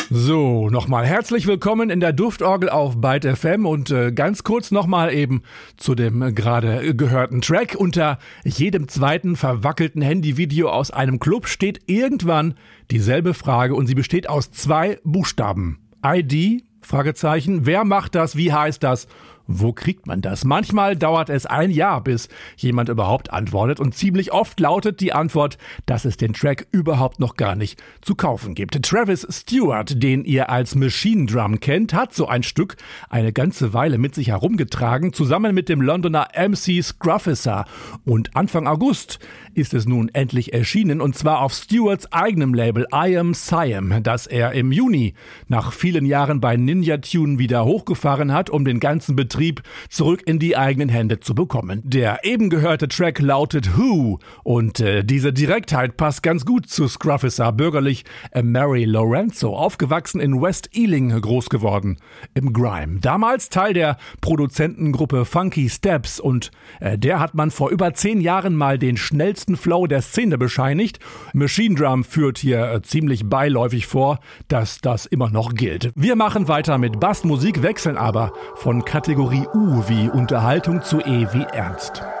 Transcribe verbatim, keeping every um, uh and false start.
So, nochmal herzlich willkommen in der Duftorgel auf Byte F M und äh, ganz kurz nochmal eben zu dem äh, gerade gehörten Track. Unter jedem zweiten verwackelten Handyvideo aus einem Club steht irgendwann dieselbe Frage und sie besteht aus zwei Buchstaben. I D, Fragezeichen, wer macht das, wie heißt das? Wo kriegt man das? Manchmal dauert es ein Jahr, bis jemand überhaupt antwortet und ziemlich oft lautet die Antwort, dass es den Track überhaupt noch gar nicht zu kaufen gibt. Travis Stewart, den ihr als Machine Drum kennt, hat so ein Stück eine ganze Weile mit sich herumgetragen, zusammen mit dem Londoner M C Scrufficer. Und Anfang August ist es nun endlich erschienen und zwar auf Stewarts eigenem Label I Am Siam, das er im Juni nach vielen Jahren bei Ninja Tune wieder hochgefahren hat, um den ganzen Betrieb zurück in die eigenen Hände zu bekommen. Der eben gehörte Track lautet Who und äh, diese Direktheit passt ganz gut zu Scrufficer, bürgerlich äh, Mary Lorenzo, aufgewachsen in West Ealing, groß geworden im Grime. Damals Teil der Produzentengruppe Funky Steps und äh, der hat man vor über zehn Jahren mal den schnellsten Flow der Szene bescheinigt. Machine Drum führt hier äh, ziemlich beiläufig vor, dass das immer noch gilt. Wir machen weiter mit Bassmusik, wechseln aber von Kategorie U wie Unterhaltung zu E wie Ernst.